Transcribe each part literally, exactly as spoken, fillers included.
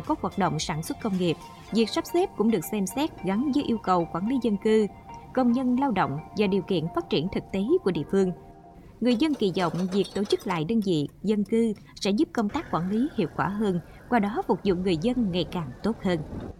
có hoạt động sản xuất công nghiệp, việc sắp xếp cũng được xem xét gắn với yêu cầu quản lý dân cư, công nhân lao động và điều kiện phát triển thực tế của địa phương. Người dân kỳ vọng việc tổ chức lại đơn vị dân cư sẽ giúp công tác quản lý hiệu quả hơn, qua đó phục vụ người dân ngày càng tốt hơn.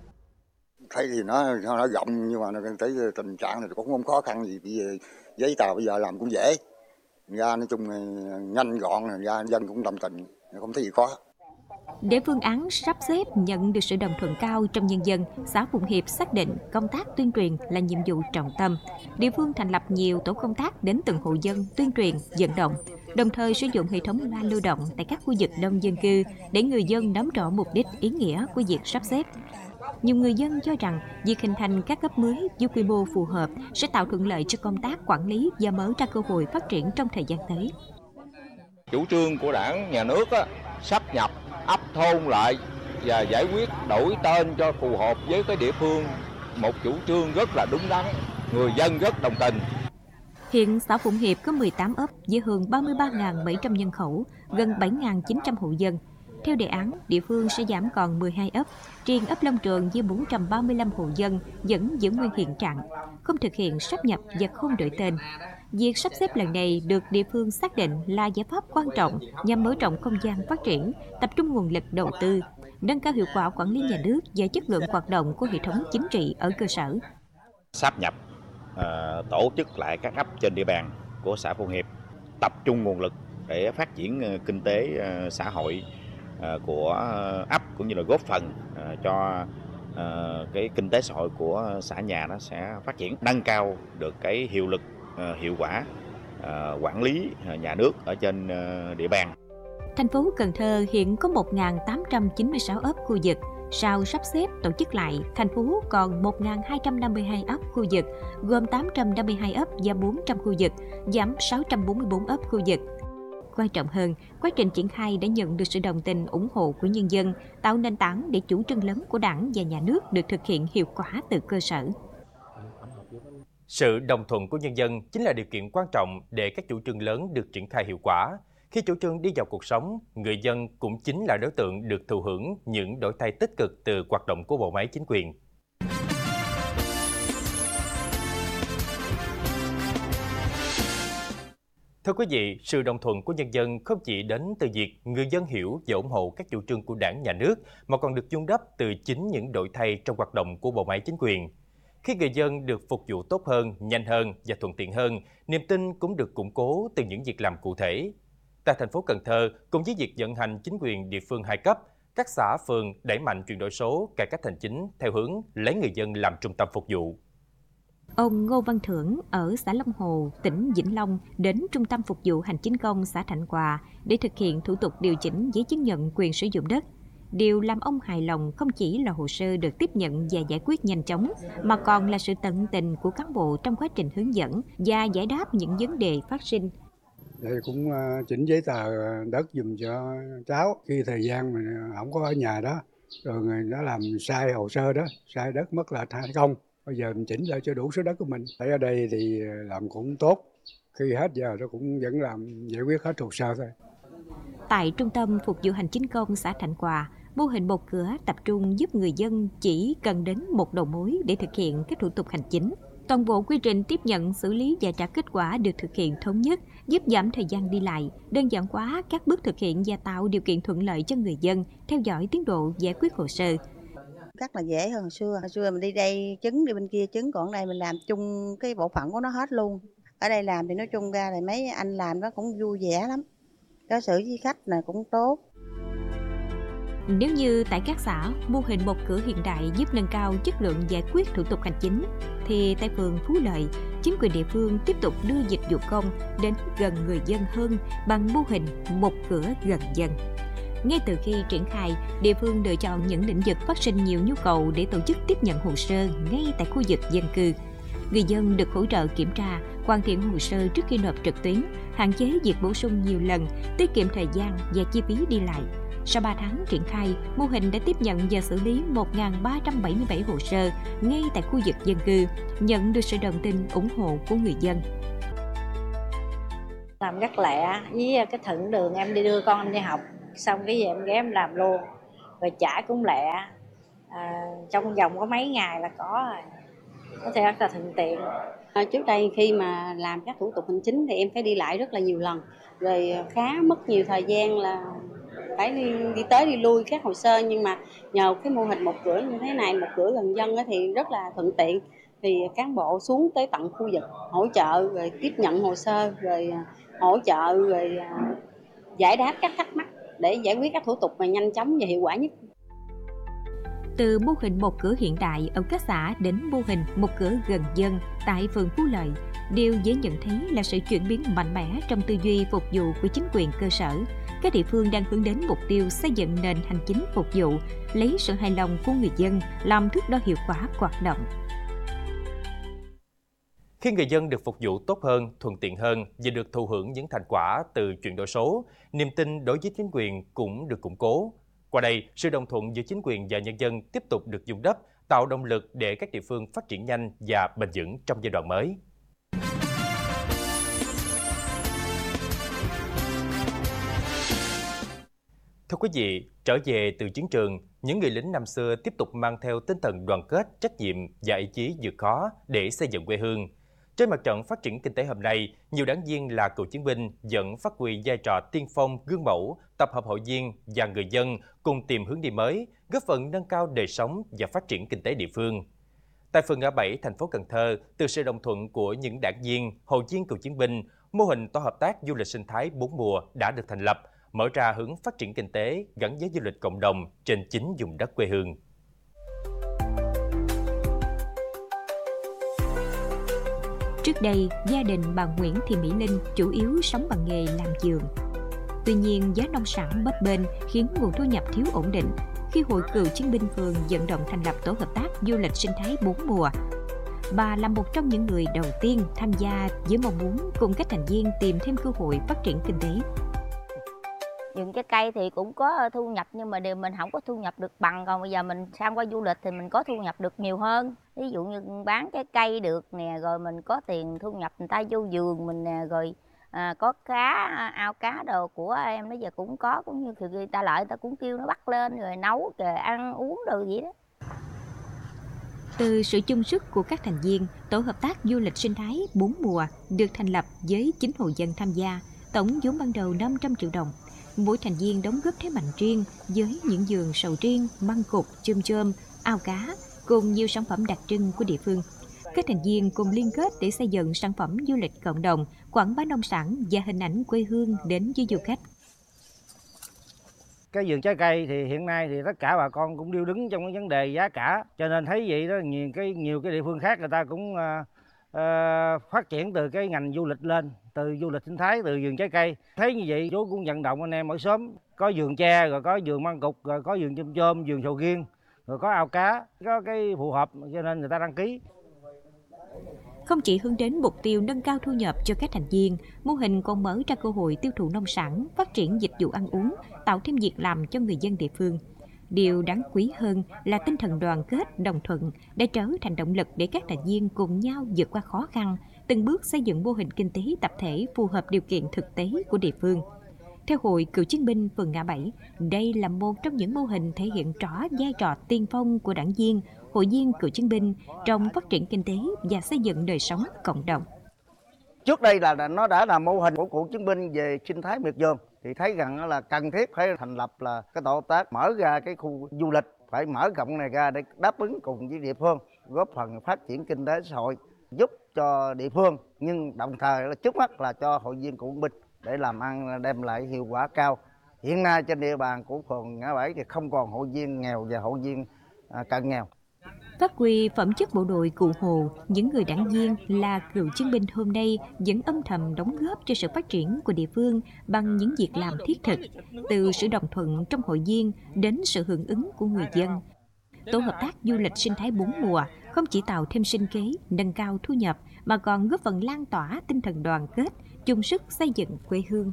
Thấy thì nó nó rộng nhưng mà nó thấy tình trạng này cũng không khó khăn gì, bây giờ giấy tờ bây giờ làm cũng dễ, ra nói chung là nhanh gọn, ra dân cũng đồng tình, không thấy gì khó. Để phương án sắp xếp nhận được sự đồng thuận cao trong nhân dân, xã Phụng Hiệp xác định công tác tuyên truyền là nhiệm vụ trọng tâm. Địa phương thành lập nhiều tổ công tác đến từng hộ dân tuyên truyền, vận động, đồng thời sử dụng hệ thống loa lưu động tại các khu vực đông dân cư để người dân nắm rõ mục đích, ý nghĩa của việc sắp xếp. Nhiều người dân cho rằng việc hình thành các cấp mới với quy mô phù hợp sẽ tạo thuận lợi cho công tác quản lý và mở ra cơ hội phát triển trong thời gian tới. Chủ trương của Đảng, Nhà nước á, sáp nhập ấp thôn lại và giải quyết đổi tên cho phù hợp với cái địa phương, một chủ trương rất là đúng đắn, người dân rất đồng tình. Hiện xã Phụng Hiệp có mười tám ấp với hơn ba mươi ba nghìn bảy trăm nhân khẩu, gần bảy nghìn chín trăm hộ dân. Theo đề án, địa phương sẽ giảm còn mười hai ấp, riêng ấp Long Trường với bốn trăm ba mươi lăm hộ dân vẫn giữ nguyên hiện trạng, không thực hiện sáp nhập và không đổi tên. Việc sắp xếp lần này được địa phương xác định là giải pháp quan trọng nhằm mở rộng không gian phát triển, tập trung nguồn lực đầu tư, nâng cao hiệu quả quản lý nhà nước và chất lượng hoạt động của hệ thống chính trị ở cơ sở. Sáp nhập, uh, tổ chức lại các ấp trên địa bàn của xã Phụng Hiệp, tập trung nguồn lực để phát triển uh, kinh tế uh, xã hội uh, của ấp, cũng như là góp phần uh, cho uh, cái kinh tế xã hội của xã nhà nó sẽ phát triển, nâng cao được cái hiệu lực, uh, hiệu quả uh, quản lý uh, nhà nước ở trên uh, địa bàn. Thành phố Cần Thơ hiện có một nghìn tám trăm chín mươi sáu ấp khu vực. Sau sắp xếp tổ chức lại, thành phố còn một nghìn hai trăm năm mươi hai ấp khu vực, gồm tám trăm năm mươi hai ấp và bốn trăm khu vực, giảm sáu trăm bốn mươi tư ấp khu vực. Quan trọng hơn, quá trình triển khai đã nhận được sự đồng tình, ủng hộ của nhân dân, tạo nền tảng để chủ trương lớn của Đảng và Nhà nước được thực hiện hiệu quả từ cơ sở. Sự đồng thuận của nhân dân chính là điều kiện quan trọng để các chủ trương lớn được triển khai hiệu quả. Khi chủ trương đi vào cuộc sống, người dân cũng chính là đối tượng được thụ hưởng những đổi thay tích cực từ hoạt động của bộ máy chính quyền. Thưa quý vị, sự đồng thuận của nhân dân không chỉ đến từ việc người dân hiểu và ủng hộ các chủ trương của Đảng, Nhà nước, mà còn được vun đắp từ chính những đổi thay trong hoạt động của bộ máy chính quyền. Khi người dân được phục vụ tốt hơn, nhanh hơn và thuận tiện hơn, niềm tin cũng được củng cố từ những việc làm cụ thể. Tại thành phố Cần Thơ, cùng với việc vận hành chính quyền địa phương hai cấp, các xã phường đẩy mạnh chuyển đổi số, cải cách hành chính theo hướng lấy người dân làm trung tâm phục vụ. Ông Ngô Văn Thưởng ở xã Long Hồ, tỉnh Vĩnh Long đến Trung tâm Phục vụ Hành chính công xã Thạnh Hòa để thực hiện thủ tục điều chỉnh giấy chứng nhận quyền sử dụng đất. Điều làm ông hài lòng không chỉ là hồ sơ được tiếp nhận và giải quyết nhanh chóng, mà còn là sự tận tình của cán bộ trong quá trình hướng dẫn và giải đáp những vấn đề phát sinh. Thì cũng chỉnh giấy tờ đất dùm cho cháu khi thời gian mà không có ở nhà đó, rồi người nó làm sai hồ sơ đó, sai đất mất là thay công. Bây giờ mình chỉnh lại cho đủ số đất của mình. Ở đây thì làm cũng tốt, khi hết giờ nó cũng vẫn làm giải quyết hết hồ sơ thôi. Tại Trung tâm Phục vụ Hành chính công xã Thạnh Hòa, mô hình một cửa tập trung giúp người dân chỉ cần đến một đầu mối để thực hiện các thủ tục hành chính. Toàn bộ quy trình tiếp nhận, xử lý và trả kết quả được thực hiện thống nhất, giúp giảm thời gian đi lại, đơn giản hóa các bước thực hiện và tạo điều kiện thuận lợi cho người dân theo dõi tiến độ giải quyết hồ sơ. Rất là dễ hơn hồi xưa. Hồi xưa mình đi đây chứng, đi bên kia chứng, còn ở đây mình làm chung cái bộ phận của nó hết luôn. Ở đây làm thì nói chung ra là mấy anh làm nó cũng vui vẻ lắm. Đối xử với khách là cũng tốt. Nếu như tại các xã, mô hình một cửa hiện đại giúp nâng cao chất lượng giải quyết thủ tục hành chính, thì tại phường Phú Lợi, chính quyền địa phương tiếp tục đưa dịch vụ công đến gần người dân hơn bằng mô hình một cửa gần dân. Ngay từ khi triển khai, địa phương lựa chọn những lĩnh vực phát sinh nhiều nhu cầu để tổ chức tiếp nhận hồ sơ ngay tại khu vực dân cư. Người dân được hỗ trợ kiểm tra, hoàn thiện hồ sơ trước khi nộp trực tuyến, hạn chế việc bổ sung nhiều lần, tiết kiệm thời gian và chi phí đi lại. Sau ba tháng triển khai, mô hình đã tiếp nhận và xử lý một nghìn ba trăm bảy mươi bảy hồ sơ ngay tại khu vực dân cư, nhận được sự đồng tình, ủng hộ của người dân. Làm rất lẹ, với cái thuận đường em đi đưa con em đi học, xong cái gì em ghé em làm luôn. rồi trả cũng lẹ, à, trong vòng có mấy ngày là có rồi, có thể rất là thuận tiện. À, trước đây khi mà làm các thủ tục hành chính thì em phải đi lại rất là nhiều lần, rồi khá mất nhiều thời gian là phải đi, đi tới đi lui các hồ sơ, nhưng mà nhờ cái mô hình một cửa như thế này, một cửa gần dân thì rất là thuận tiện, thì cán bộ xuống tới tận khu vực hỗ trợ, rồi tiếp nhận hồ sơ, rồi hỗ trợ, rồi giải đáp các thắc mắc để giải quyết các thủ tục mà nhanh chóng và hiệu quả nhất. Từ mô hình một cửa hiện đại ở các xã đến mô hình một cửa gần dân tại phường Phú Lợi, điều dễ nhận thấy là sự chuyển biến mạnh mẽ trong tư duy phục vụ của chính quyền cơ sở. Các địa phương đang hướng đến mục tiêu xây dựng nền hành chính phục vụ, lấy sự hài lòng của người dân làm thước đo hiệu quả hoạt động. Khi người dân được phục vụ tốt hơn, thuận tiện hơn và được thụ hưởng những thành quả từ chuyển đổi số, niềm tin đối với chính quyền cũng được củng cố. Qua đây, sự đồng thuận giữa chính quyền và nhân dân tiếp tục được vun đắp, tạo động lực để các địa phương phát triển nhanh và bền vững trong giai đoạn mới. Thưa quý vị, trở về từ chiến trường, những người lính năm xưa tiếp tục mang theo tinh thần đoàn kết, trách nhiệm và ý chí vượt khó để xây dựng quê hương. Trên mặt trận phát triển kinh tế hôm nay, nhiều đảng viên là cựu chiến binh vẫn phát huy vai trò tiên phong, gương mẫu, tập hợp hội viên và người dân cùng tìm hướng đi mới, góp phần nâng cao đời sống và phát triển kinh tế địa phương. Tại phường ngã bảy, thành phố Cần Thơ, từ sự đồng thuận của những đảng viên, hội viên cựu chiến binh, mô hình tổ hợp tác du lịch sinh thái bốn mùa đã được thành lập, mở ra hướng phát triển kinh tế gắn với du lịch cộng đồng trên chính vùng đất quê hương. Trước đây, gia đình bà Nguyễn Thị Mỹ Linh chủ yếu sống bằng nghề làm giường. Tuy nhiên, giá nông sản bấp bênh khiến nguồn thu nhập thiếu ổn định. Khi Hội Cựu Chiến binh phường vận động thành lập tổ hợp tác du lịch sinh thái bốn mùa, bà là một trong những người đầu tiên tham gia với mong muốn cùng các thành viên tìm thêm cơ hội phát triển kinh tế. Vườn trái cây thì cũng có thu nhập, nhưng mà điều mình không có thu nhập được bằng, còn bây giờ mình sang qua du lịch thì mình có thu nhập được nhiều hơn. Ví dụ như bán trái cây được nè, rồi mình có tiền thu nhập người ta vô vườn mình nè, rồi à, có cá, ao cá đồ của em nó giờ cũng có, cũng như người ta lợi người ta cũng kêu nó bắt lên rồi nấu rồi ăn uống đồ gì đó. Từ sự chung sức của các thành viên, tổ hợp tác du lịch sinh thái bốn mùa được thành lập với chín hộ dân tham gia, tổng vốn ban đầu năm trăm triệu đồng. Mỗi thành viên đóng góp thế mạnh riêng với những vườn sầu riêng, măng cụt, chôm chôm, ao cá cùng nhiều sản phẩm đặc trưng của địa phương. Các thành viên cùng liên kết để xây dựng sản phẩm du lịch cộng đồng, quảng bá nông sản và hình ảnh quê hương đến với du khách. Cái vườn trái cây thì hiện nay thì tất cả bà con cũng điêu đứng trong cái vấn đề giá cả, cho nên thấy vậy đó, nhiều cái nhiều cái địa phương khác người ta cũng uh, uh, phát triển từ cái ngành du lịch lên, từ du lịch sinh thái, từ vườn trái cây. Thấy như vậy chú cũng vận động anh em ở xóm, có vườn tre, rồi có vườn măng cụt, rồi có vườn chôm chôm, vườn sầu riêng, rồi có ao cá, có cái phù hợp cho nên người ta đăng ký. Không chỉ hướng đến mục tiêu nâng cao thu nhập cho các thành viên, mô hình còn mở ra cơ hội tiêu thụ nông sản, phát triển dịch vụ ăn uống, tạo thêm việc làm cho người dân địa phương. Điều đáng quý hơn là tinh thần đoàn kết, đồng thuận đã trở thành động lực để các thành viên cùng nhau vượt qua khó khăn, từng bước xây dựng mô hình kinh tế tập thể phù hợp điều kiện thực tế của địa phương. Theo Hội Cựu Chiến binh phường ngã bảy, đây là một trong những mô hình thể hiện rõ vai trò tiên phong của đảng viên, hội viên cựu chiến binh trong phát triển kinh tế và xây dựng đời sống cộng đồng. Trước đây là nó đã là mô hình của cựu chiến binh về sinh thái miệt vườn, thì thấy rằng là cần thiết phải thành lập là cái tổ hợp tác mở ra cái khu du lịch, phải mở rộng này ra để đáp ứng cùng với địa phương, góp phần phát triển kinh tế xã hội, giúp cho địa phương, nhưng đồng thời là trước mắt là cho hội viên cựu chiến binh để làm ăn đem lại hiệu quả cao. Hiện nay trên địa bàn của phường ngã bảy thì không còn hội viên nghèo và hội viên à, cận nghèo. Phát huy phẩm chất bộ đội Cụ Hồ, những người đảng viên là cựu chiến binh hôm nay vẫn âm thầm đóng góp cho sự phát triển của địa phương bằng những việc làm thiết thực, từ sự đồng thuận trong hội viên đến sự hưởng ứng của người dân. Tổ hợp tác du lịch sinh thái bốn mùa không chỉ tạo thêm sinh kế, nâng cao thu nhập mà còn góp phần lan tỏa tinh thần đoàn kết, chung sức xây dựng quê hương.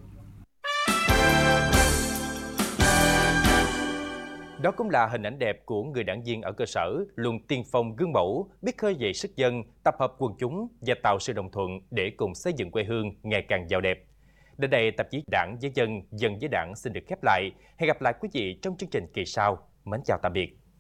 Đó cũng là hình ảnh đẹp của người đảng viên ở cơ sở, luôn tiên phong gương mẫu, biết khơi dậy sức dân, tập hợp quần chúng và tạo sự đồng thuận để cùng xây dựng quê hương ngày càng giàu đẹp. Đến đây, tạp chí Đảng với Dân, Dân với Đảng xin được khép lại. Hẹn gặp lại quý vị trong chương trình kỳ sau. Mến chào tạm biệt.